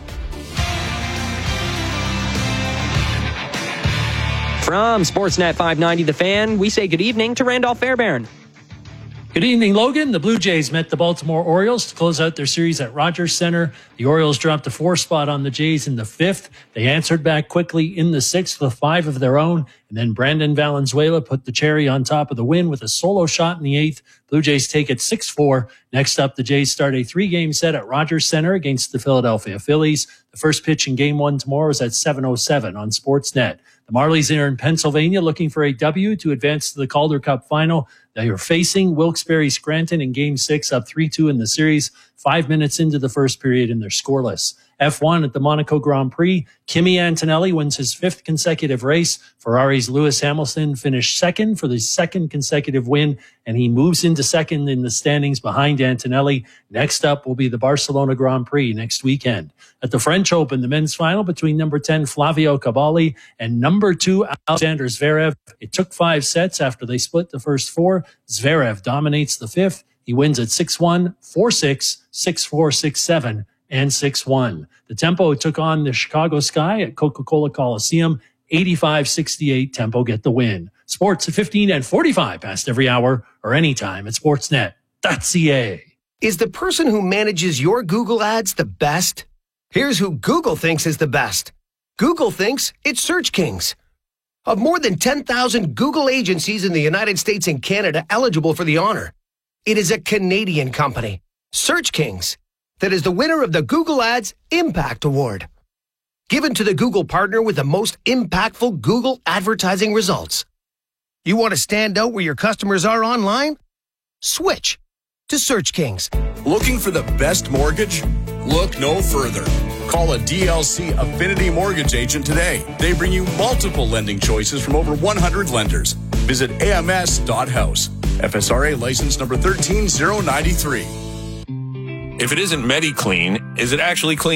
From Sportsnet five ninety The Fan, we say good evening to Randolph Fairbairn. Good evening, Logan. The Blue Jays met the Baltimore Orioles to close out their series at Rogers Center. The Orioles dropped a four spot on the Jays in the fifth. They answered back quickly in the sixth with five of their own. And then Brandon Valenzuela put the cherry on top of the win with a solo shot in the eighth. Blue Jays take it six four. Next up, the Jays start a three-game set at Rogers Center against the Philadelphia Phillies. The first pitch in game one tomorrow is at seven oh seven on Sportsnet. The Marlies are in Pennsylvania looking for a W to advance to the Calder Cup final. They are facing Wilkes-Barre Scranton in game six, up three two in the series, five minutes into the first period, and they're scoreless. F one at the Monaco Grand Prix, Kimi Antonelli wins his fifth consecutive race. Ferrari's Lewis Hamilton finished second for the second consecutive win, and he moves into second in the standings behind Antonelli. Next up will be the Barcelona Grand Prix next weekend. At the French Open, the men's final between number ten Flavio Cavalli and number two Alexander Zverev. It took five sets after they split the first four. Zverev dominates the fifth. He wins at six one, four six, six four, six seven, and six one. The Tempo took on the Chicago Sky at Coca-Cola Coliseum. eighty-five sixty-eight, Tempo get the win. Sports at fifteen and forty-five past every hour or anytime at sportsnet dot c a. Is the person who manages your Google ads the best? Here's who Google thinks is the best. Google thinks it's Search Kings. Of more than ten thousand Google agencies in the United States and Canada eligible for the honor, it is a Canadian company, Search Kings, that is the winner of the Google Ads Impact Award, given to the Google partner with the most impactful Google advertising results. You want to stand out where your customers are online? Switch to Search Kings. Looking for the best mortgage? Look no further. Call a D L C Affinity Mortgage agent today. They bring you multiple lending choices from over one hundred lenders. Visit A M S dot house. F S R A license number one three zero nine three. If it isn't MediClean, is it actually clean?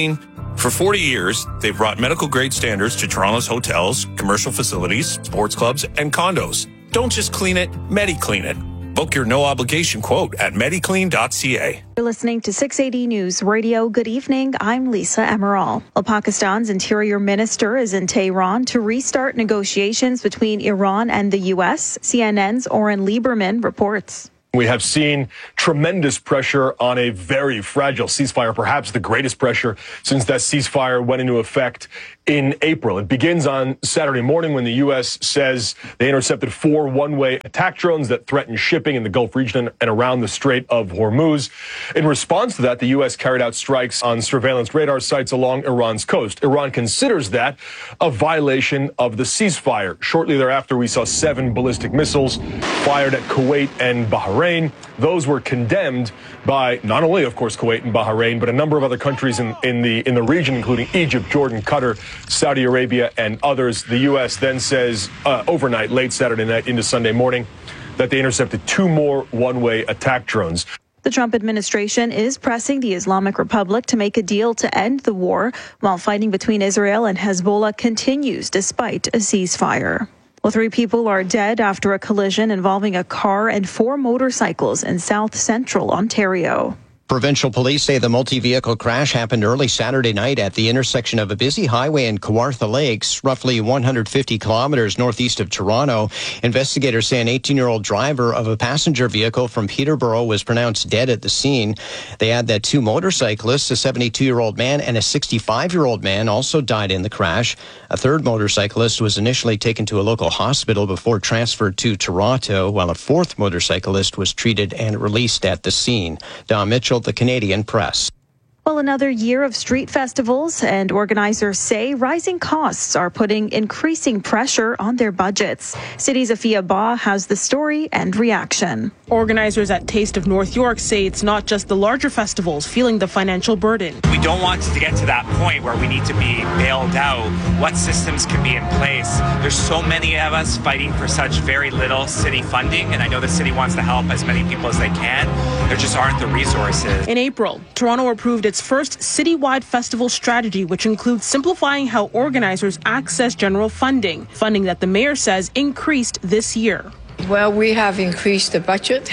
For forty years, they've brought medical-grade standards to Toronto's hotels, commercial facilities, sports clubs, and condos. Don't just clean it, Medi-Clean it. Book your no-obligation quote at mediclean dot c a. You're listening to six eighty News Radio. Good evening. I'm Lisa Emerald. Well, Pakistan's interior minister is in Tehran to restart negotiations between Iran and the U S. C N N's Oren Lieberman reports. We have seen tremendous pressure on a very fragile ceasefire, perhaps the greatest pressure since that ceasefire went into effect in April. It begins on Saturday morning when the U S says they intercepted four one-way attack drones that threatened shipping in the Gulf region and around the Strait of Hormuz. In response to that, the U S carried out strikes on surveillance radar sites along Iran's coast. Iran considers that a violation of the ceasefire. Shortly thereafter, we saw seven ballistic missiles fired at Kuwait and Bahrain. Those were condemned by not only, of course, Kuwait and Bahrain, but a number of other countries in, in the in the region, including Egypt, Jordan, Qatar, Saudi Arabia, and others. The U S then says uh, overnight, late Saturday night into Sunday morning, that they intercepted two more one-way attack drones. The Trump administration is pressing the Islamic Republic to make a deal to end the war, while fighting between Israel and Hezbollah continues despite a ceasefire. Well, three people are dead after a collision involving a car and four motorcycles in South Central Ontario. Provincial police say the multi-vehicle crash happened early Saturday night at the intersection of a busy highway in Kawartha Lakes, roughly one hundred fifty kilometers northeast of Toronto. Investigators say an eighteen-year-old driver of a passenger vehicle from Peterborough was pronounced dead at the scene. They add that two motorcyclists, a seventy-two-year-old man and a sixty-five-year-old man, also died in the crash. A third motorcyclist was initially taken to a local hospital before transferred to Toronto, while a fourth motorcyclist was treated and released at the scene. Don Mitchell, the Canadian Press. Well, another year of street festivals, and organizers say rising costs are putting increasing pressure on their budgets. City's Afia Ba has the story and reaction. Organizers at Taste of North York say it's not just the larger festivals feeling the financial burden. We don't want to get to that point where we need to be bailed out. What systems can be in place? There's so many of us fighting for such very little city funding, and I know the city wants to help as many people as they can. There just aren't the resources. In April, Toronto approved its first citywide festival strategy, which includes simplifying how organizers access general funding, funding that the mayor says increased this year. Well, we have increased the budget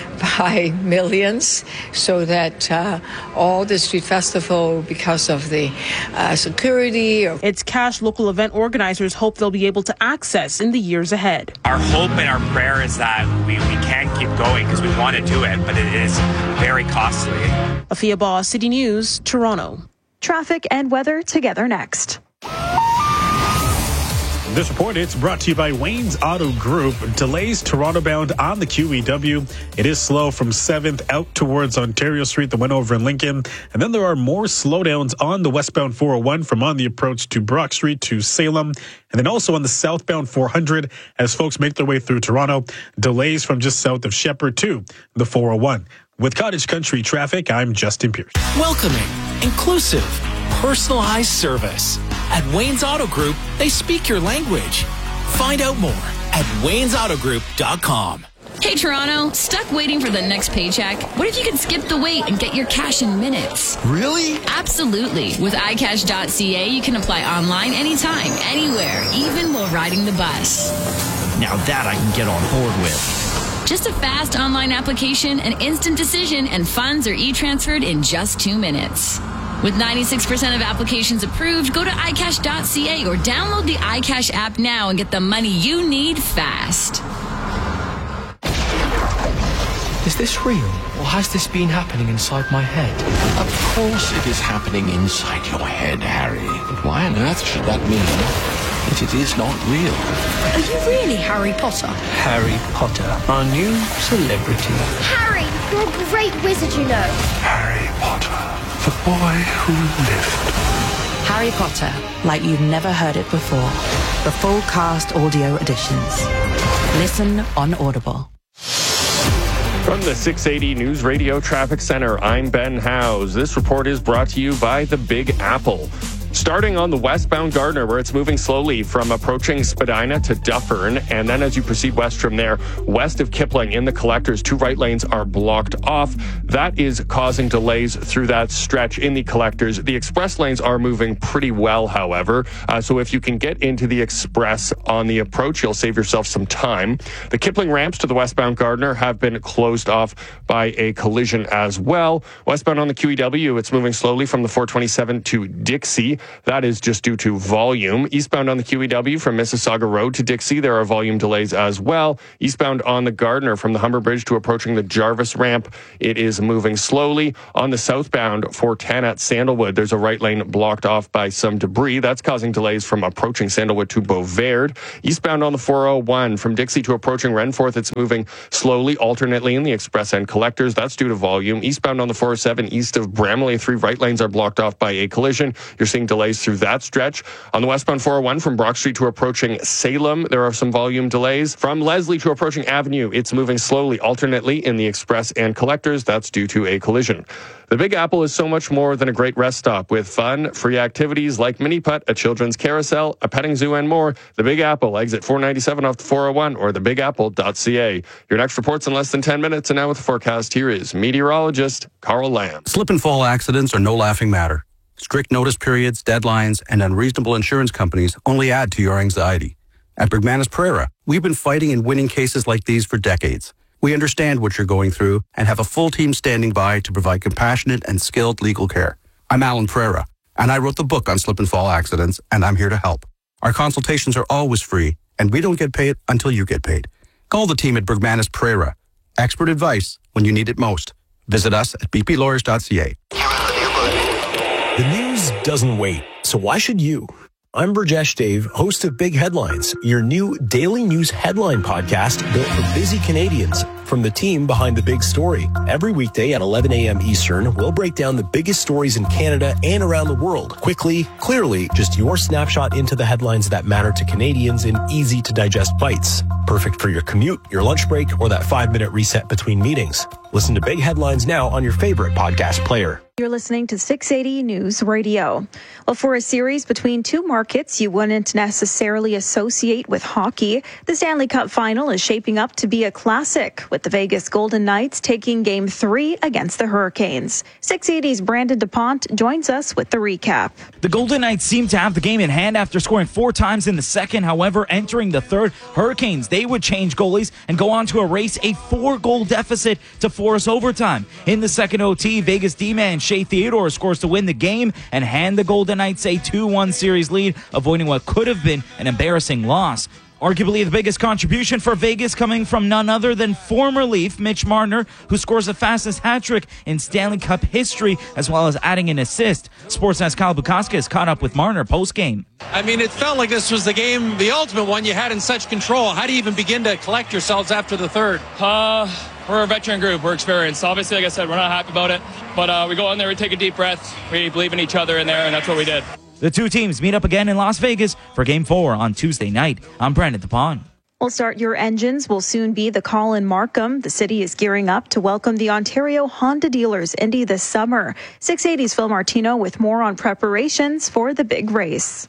by millions so that uh, all the street festival, because of the uh, security. Or it's cash local event organizers hope they'll be able to access in the years ahead. Our hope and our prayer is that we, we can keep going because we want to do it, but it is very costly. Afia Ba, City News, Toronto. Traffic and weather together next. This report, it's brought to you by Wayne's Auto Group. Delays Toronto bound on the Q E W. It is slow from seventh out towards Ontario Street, the one over in Lincoln. And then there are more slowdowns on the westbound four oh one from on the approach to Brock Street to Salem. And then also on the southbound four hundred as folks make their way through Toronto. Delays from just south of Shepherd to the four oh one. With Cottage Country Traffic, I'm Justin Pierce. Welcoming, inclusive, personalized service. At Wayne's Auto Group, they speak your language. Find out more at waynes auto group dot com. Hey, Toronto, stuck waiting for the next paycheck? What if you could skip the wait and get your cash in minutes? Really? Absolutely. With i cash dot c a, you can apply online anytime, anywhere, even while riding the bus. Now that I can get on board with. Just a fast online application, an instant decision, and funds are e-transferred in just two minutes. With ninety-six percent of applications approved, go to i cash dot c a or download the iCash app now and get the money you need fast. Is this real, or has this been happening inside my head? Of course it is happening inside your head, Harry. But why on earth should that mean that it is not real? Are you really Harry Potter? Harry Potter, our new celebrity. Harry, you're a great wizard, you know. Harry Potter, the boy who lived. Harry Potter, like you've never heard it before. The full cast audio editions. Listen on Audible. From the six eighty News Radio Traffic Center, I'm Ben Howes. This report is brought to you by the Big Apple. Starting on the westbound Gardiner, where it's moving slowly from approaching Spadina to Dufferin. And then as you proceed west from there, west of Kipling in the collectors, two right lanes are blocked off. That is causing delays through that stretch in the collectors. The express lanes are moving pretty well, however. Uh, so if you can get into the express on the approach, you'll save yourself some time. The Kipling ramps to the westbound Gardiner have been closed off by a collision as well. Westbound on the Q E W, it's moving slowly from the four twenty-seven to Dixie. That is just due to volume. Eastbound on the Q E W from Mississauga Road to Dixie, there are volume delays as well. Eastbound on the Gardiner from the Humber Bridge to approaching the Jarvis ramp, it is moving slowly. On the southbound for Tanat Sandalwood, there's a right lane blocked off by some debris. That's causing delays from approaching Sandalwood to Beauverde. Eastbound on the four oh one from Dixie to approaching Renforth, it's moving slowly, alternately in the express and collectors. That's due to volume. Eastbound on the four oh seven east of Bramley, three right lanes are blocked off by a collision. You're seeing delays through that stretch. On the westbound four oh one from Brock Street to approaching Salem, there are some volume delays. From Leslie to approaching Avenue, it's moving slowly, alternately in the express and collectors. That's due to a collision. The Big Apple is so much more than a great rest stop with fun, free activities like mini putt, a children's carousel, a petting zoo, and more. The Big Apple, exit four ninety-seven off the four oh one or the big apple dot c a. Your next report's in less than ten minutes, and now with the forecast, here is meteorologist Carl Lamb. Slip and fall accidents are no laughing matter. Strict notice periods, deadlines, and unreasonable insurance companies only add to your anxiety. At Bergmanis Pereira, we've been fighting and winning cases like these for decades. We understand what you're going through and have a full team standing by to provide compassionate and skilled legal care. I'm Alan Pereira, and I wrote the book on slip and fall accidents, and I'm here to help. Our consultations are always free, and we don't get paid until you get paid. Call the team at Bergmanis Pereira. Expert advice when you need it most. Visit us at b p lawyers dot c a. The news doesn't wait, so why should you? I'm Burjesh Dave, host of Big Headlines, your new daily news headline podcast built for busy Canadians from the team behind the big story. Every weekday at eleven a.m. Eastern, we'll break down the biggest stories in Canada and around the world. Quickly, clearly, just your snapshot into the headlines that matter to Canadians in easy-to-digest bites. Perfect for your commute, your lunch break, or that five-minute reset between meetings. Listen to Big Headlines now on your favorite podcast player. You're listening to six eighty News Radio. Well, for a series between two markets you wouldn't necessarily associate with hockey, the Stanley Cup Final is shaping up to be a classic, with the Vegas Golden Knights taking Game three against the Hurricanes. six eighty's Brandon DuPont joins us with the recap. The Golden Knights seem to have the game in hand after scoring four times in the second. However, entering the third, Hurricanes, they would change goalies and go on to erase a four-goal deficit to force overtime. In the second O T, Vegas D-man Shea Theodore scores to win the game and hand the Golden Knights a two one series lead, avoiding what could have been an embarrassing loss. Arguably the biggest contribution for Vegas coming from none other than former Leaf Mitch Marner, who scores the fastest hat-trick in Stanley Cup history, as well as adding an assist. Sportsnet's Kyle Bukauskas caught up with Marner post-game. I mean, it felt like this was the game, the ultimate one you had in such control. How do you even begin to collect yourselves after the third? Uh, we're a veteran group. We're experienced. Obviously, like I said, we're not happy about it. But uh, we go in there, we take a deep breath, we believe in each other in there, and that's what we did. The two teams meet up again in Las Vegas for Game four on Tuesday night. I'm Brandon DuPont. We'll start your engines will soon be the call in Markham. The city is gearing up to welcome the Ontario Honda Dealers Indy this summer. six eighty's Phil Martino with more on preparations for the big race.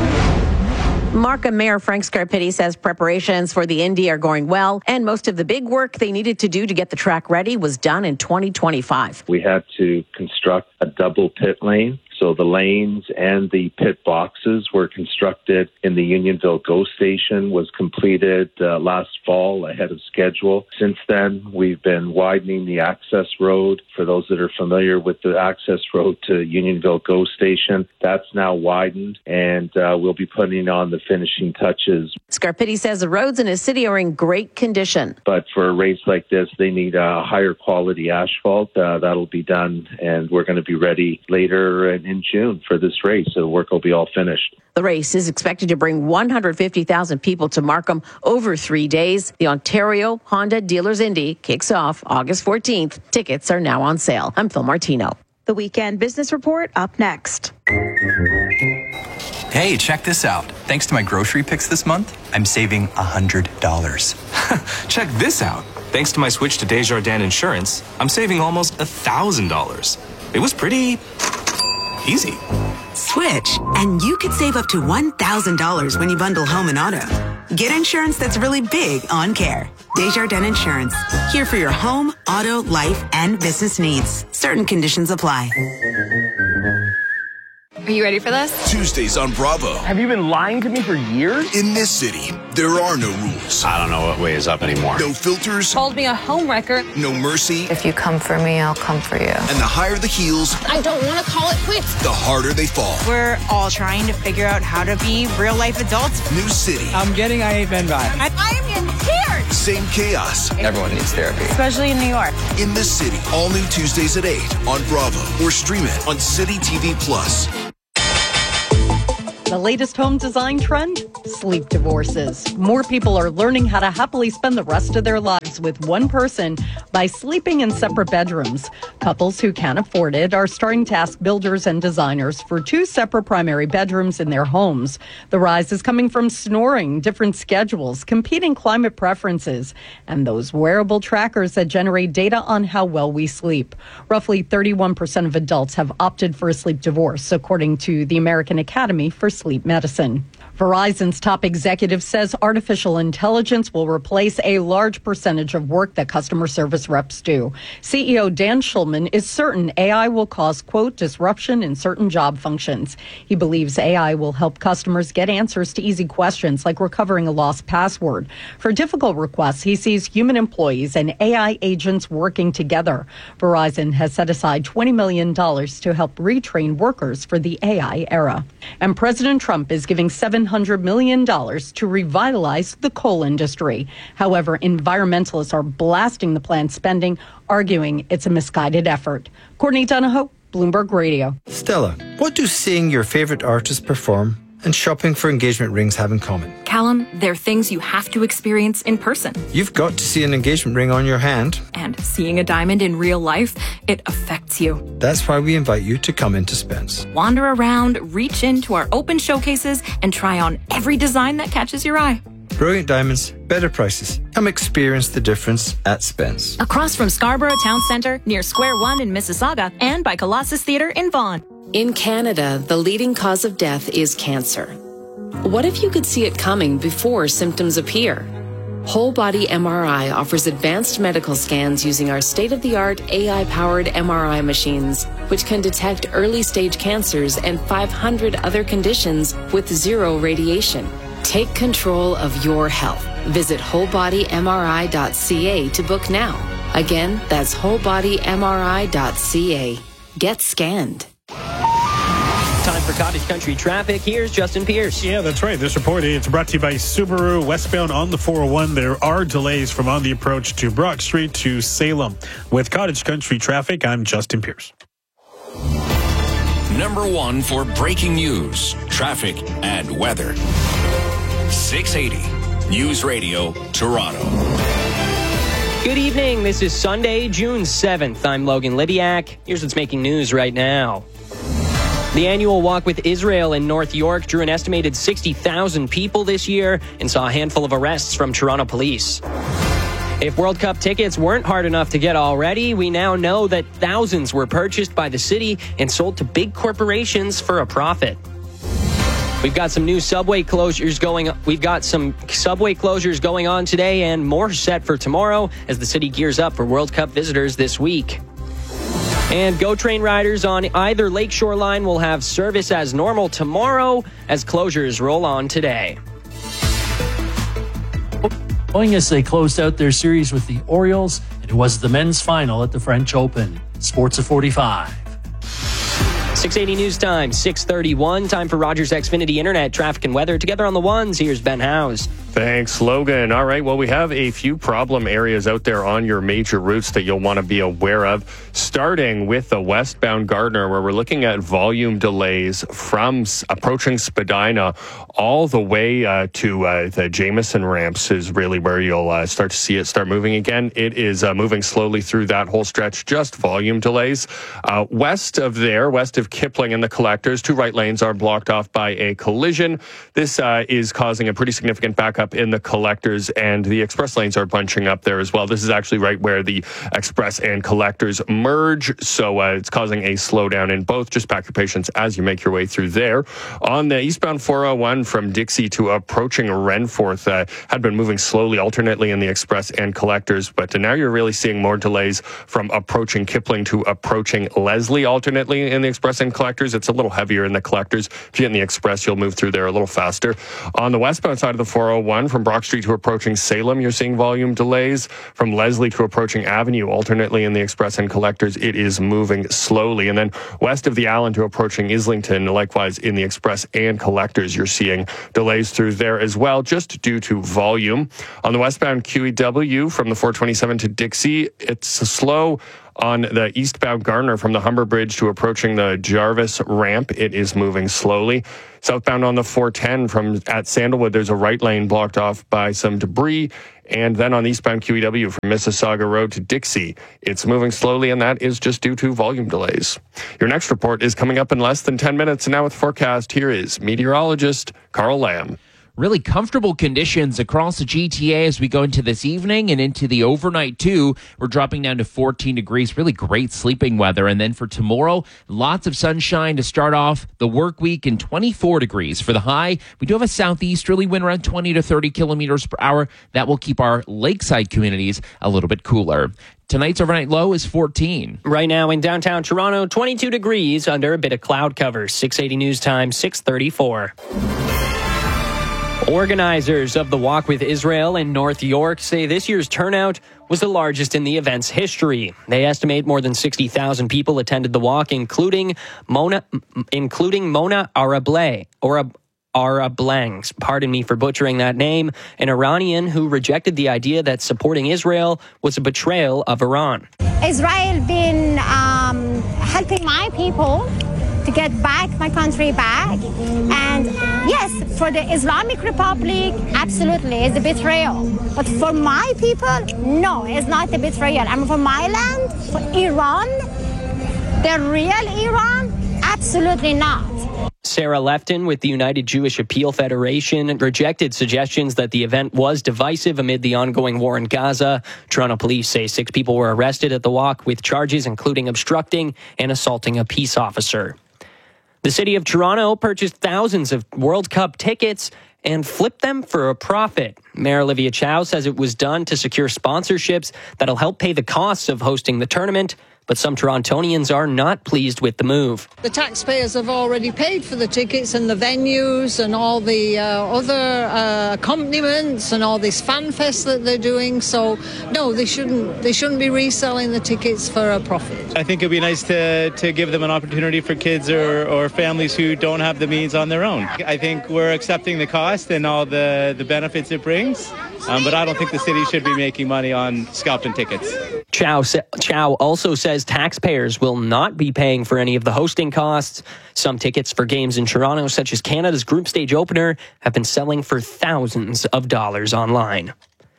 Markham Mayor Frank Scarpitti says preparations for the Indy are going well, and most of the big work they needed to do to get the track ready was done in twenty twenty-five. We had to construct a double pit lane. So the lanes and the pit boxes were constructed in the Unionville GO station, was completed uh, last fall ahead of schedule. Since then, we've been widening the access road. For those that are familiar with the access road to Unionville GO station, that's now widened, and uh, we'll be putting on the finishing touches. Scarpitti says the roads in his city are in great condition. But for a race like this, they need a higher quality asphalt. Uh, that'll be done, and we're going to be ready later in in June for this race, so the work will be all finished. The race is expected to bring one hundred fifty thousand people to Markham over three days. The Ontario Honda Dealers Indy kicks off August fourteenth. Tickets are now on sale. I'm Phil Martino. The Weekend Business Report up next. Hey, check this out. Thanks to my grocery picks this month, I'm saving one hundred dollars. Check this out. Thanks to my switch to Desjardins Insurance, I'm saving almost one thousand dollars. It was pretty easy. Switch, and you could save up to one thousand dollars when you bundle home and auto. Get insurance that's really big on care. Desjardins Insurance. Here for your home, auto, life, and business needs. Certain conditions apply. Are you ready for this? Tuesdays on Bravo. Have you been lying to me for years? In this city, there are no rules. I don't know what way is up anymore. No filters. Told me a homewrecker. No mercy. If you come for me, I'll come for you. And the higher the heels, I don't want to call it quits. the harder they fall. We're all trying to figure out how to be real life adults. New city. I'm getting I Hate Men vibes. I, I am in tears. Same chaos. Everyone needs therapy. Especially in New York. In this city. All new Tuesdays at eight on Bravo. Or stream it on City T V Plus. The latest home design trend? Sleep divorces. More people are learning how to happily spend the rest of their lives with one person by sleeping in separate bedrooms. Couples who can't afford it are starting to ask builders and designers for two separate primary bedrooms in their homes. The rise is coming from snoring, different schedules, competing climate preferences, and those wearable trackers that generate data on how well we sleep. Roughly thirty-one percent of adults have opted for a sleep divorce, according to the American Academy for Sleep Medicine. Verizon's top executive says artificial intelligence will replace a large percentage of work that customer service reps do. C E O Dan Schulman is certain A I will cause, quote, disruption in certain job functions. He believes A I will help customers get answers to easy questions like recovering a lost password. For difficult requests, he sees human employees and A I agents working together. Verizon has set aside twenty million dollars to help retrain workers for the A I era. And President Trump is giving seven hundred million dollars to revitalize the coal industry. However, environmentalists are blasting the planned spending, arguing it's a misguided effort. Courtney Donahoe, Bloomberg Radio. Stella, what do seeing your favorite artist perform and shopping for engagement rings have in common? Callum, they're things you have to experience in person. You've got to see an engagement ring on your hand. And seeing a diamond in real life, it affects you. That's why we invite you to come into Spence. Wander around, reach into our open showcases, and try on every design that catches your eye. Brilliant diamonds, better prices. Come experience the difference at Spence. Across from Scarborough Town Centre, near Square One in Mississauga, and by Colossus Theatre in Vaughan. In Canada, the leading cause of death is cancer. What if you could see it coming before symptoms appear? Whole Body M R I offers advanced medical scans using our state-of-the-art A I-powered M R I machines, which can detect early-stage cancers and five hundred other conditions with zero radiation. Take control of your health. Visit whole body m r i dot c a to book now. Again, that's whole body m r i dot c a. Get scanned. Time for Cottage Country traffic. Here's Justin Pierce. Yeah, that's right. This report is brought to you by Subaru. Westbound on the four oh one, there are delays from on the approach to Brock Street to Salem. With Cottage Country traffic, I'm Justin Pierce. Number one for breaking news, traffic, and weather. six eighty News Radio, Toronto. Good evening. This is Sunday, June seventh. I'm Logan Lidiak. Here's what's making news right now. The annual Walk with Israel in North York drew an estimated sixty thousand people this year and saw a handful of arrests from Toronto police. If World Cup tickets weren't hard enough to get already, we now know that thousands were purchased by the city and sold to big corporations for a profit. We've got some new subway closures going. We've got some subway closures going on today and more set for tomorrow as the city gears up for World Cup visitors this week. And GO Train riders on either lakeshore line will have service as normal tomorrow as closures roll on today. Going as they closed out their series with the Orioles, and it was the men's final at the French Open. Sports at forty-five. six eighty News Time, six thirty-one. Time for Rogers Xfinity Internet, traffic and weather. Together on the ones, here's Ben Howes. Thanks, Logan. All right, well, we have a few problem areas out there on your major routes that you'll want to be aware of, starting with the westbound Gardiner, where we're looking at volume delays from approaching Spadina all the way uh, to uh, the Jameson ramps is really where you'll uh, start to see it start moving again. It is uh, moving slowly through that whole stretch, just volume delays. Uh, west of there, west of Kipling and the Collectors, two right lanes are blocked off by a collision. This uh, is causing a pretty significant backup backup in the collectors, and the express lanes are bunching up there as well. This is actually right where the express and collectors merge, so uh, it's causing a slowdown in both. Just pack your patience as you make your way through there. On the eastbound four oh one from Dixie to approaching Renforth, uh, had been moving slowly alternately in the express and collectors, but now you're really seeing more delays from approaching Kipling to approaching Leslie alternately in the express and collectors. It's a little heavier in the collectors. If you get in the express, you'll move through there a little faster. On the westbound side of the four oh one from Brock Street to approaching Salem, you're seeing volume delays. From Leslie to approaching Avenue alternately in the express and collectors, it is moving slowly. And then west of the Allen to approaching Islington, likewise in the express and collectors, you're seeing delays through there as well, just due to volume. On the westbound Q E W from the four twenty-seven to Dixie, it's slow. On the eastbound Garner from the Humber Bridge to approaching the Jarvis ramp, it is moving slowly. Southbound on the four ten from at Sandalwood, there's a right lane blocked off by some debris. And then on eastbound Q E W from Mississauga Road to Dixie, it's moving slowly, and that is just due to volume delays. Your next report is coming up in less than ten minutes. And now with forecast, here is meteorologist Carl Lamb. Really comfortable conditions across the G T A as we go into this evening and into the overnight too. We're dropping down to fourteen degrees, really great sleeping weather. And then for tomorrow, lots of sunshine to start off the work week, and twenty-four degrees for the high. We do have a southeasterly wind around twenty to thirty kilometers per hour. That will keep our lakeside communities a little bit cooler. Tonight's overnight low is fourteen. Right now in downtown Toronto, twenty-two degrees under a bit of cloud cover. six eighty News Time, six thirty-four. Organizers of the Walk with Israel in North York say this year's turnout was the largest in the event's history. They estimate more than sixty thousand people attended the walk, including Mona, including Mona Arableh, or Arablangs, pardon me for butchering that name, an Iranian who rejected the idea that supporting Israel was a betrayal of Iran. Israel been um, helping my people to get back my country back. And yes, for the Islamic Republic, absolutely, it's a betrayal. But for my people, no, it's not a betrayal. I mean, for my land, for Iran, the real Iran, absolutely not. Sarah Lefton with the United Jewish Appeal Federation rejected suggestions that the event was divisive amid the ongoing war in Gaza. Toronto police say six people were arrested at the walk with charges including obstructing and assaulting a peace officer. The city of Toronto purchased thousands of World Cup tickets and flipped them for a profit. Mayor Olivia Chow says it was done to secure sponsorships that'll help pay the costs of hosting the tournament. But some Torontonians are not pleased with the move. The taxpayers have already paid for the tickets and the venues and all the uh, other uh, accompaniments and all this fan fest that they're doing. So, no, they shouldn't. They shouldn't be reselling the tickets for a profit. I think it'd be nice to to give them an opportunity for kids or, or families who don't have the means on their own. I think we're accepting the cost and all the, the benefits it brings, um, but I don't think the city should be making money on scalping tickets. Chow, Chow also says taxpayers will not be paying for any of the hosting costs. Some tickets for games in Toronto, such as Canada's group stage opener, have been selling for thousands of dollars online.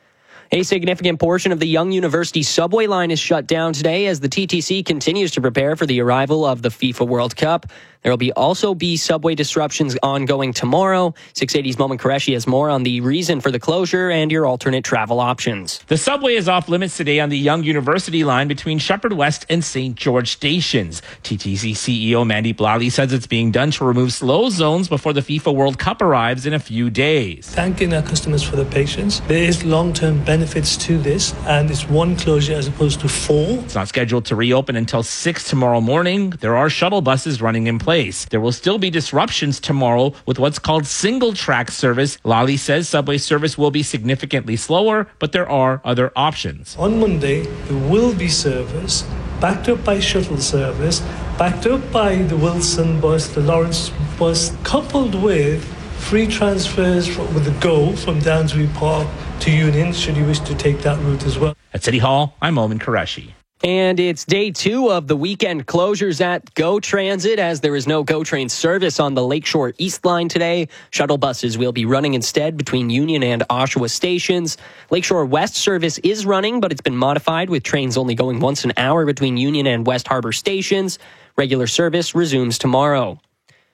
A significant portion of the Yonge University subway line is shut down today as the T T C continues to prepare for the arrival of the FIFA World Cup. There will be also be subway disruptions ongoing tomorrow. six eighty's Moment Qureshi has more on the reason for the closure and your alternate travel options. The subway is off limits today on the Yonge University line between Shepherd West and Saint George stations. T T C C E O Mandy Blally says it's being done to remove slow zones before the FIFA World Cup arrives in a few days. Thanking our customers for their patience. There is long-term benefits to this, and it's one closure as opposed to four. It's not scheduled to reopen until six tomorrow morning. There are shuttle buses running in place. There will still be disruptions tomorrow with what's called single track service. Lally says subway service will be significantly slower, but there are other options. On Monday, there will be service backed up by shuttle service, backed up by the Wilson bus, the Lawrence bus, coupled with free transfers with the GO from Downsbury Park to Union, should you wish to take that route as well. At City Hall, I'm Omen Qureshi. And it's day two of the weekend closures at GO Transit as there is no GO train service on the Lakeshore East Line today. Shuttle buses will be running instead between Union and Oshawa stations. Lakeshore West service is running, but it's been modified with trains only going once an hour between Union and West Harbour stations. Regular service resumes tomorrow.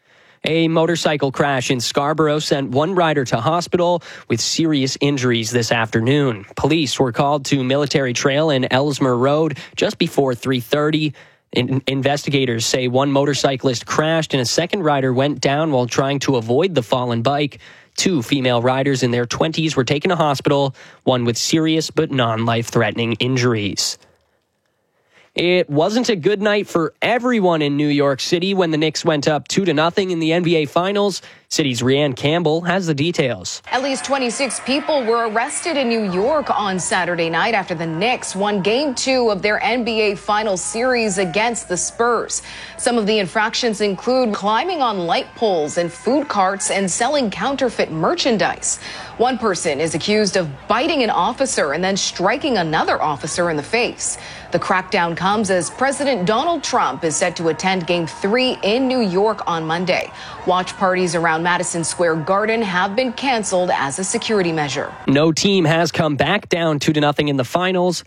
A motorcycle crash in Scarborough sent one rider to hospital with serious injuries this afternoon. Police were called to Military Trail and Ellesmere Road just before three thirty. In- investigators say one motorcyclist crashed and a second rider went down while trying to avoid the fallen bike. Two female riders in their twenties were taken to hospital, one with serious but non-life-threatening injuries. It wasn't a good night for everyone in New York City when the Knicks went up two to nothing in the N B A Finals. City's Rianne Campbell has the details. At least twenty-six people were arrested in New York on Saturday night after the Knicks won game two of their N B A Finals series against the Spurs. Some of the infractions include climbing on light poles and food carts and selling counterfeit merchandise. One person is accused of biting an officer and then striking another officer in the face. The crackdown comes as President Donald Trump is set to attend Game three in New York on Monday. Watch parties around Madison Square Garden have been canceled as a security measure. No team has come back down two to nothing in the finals.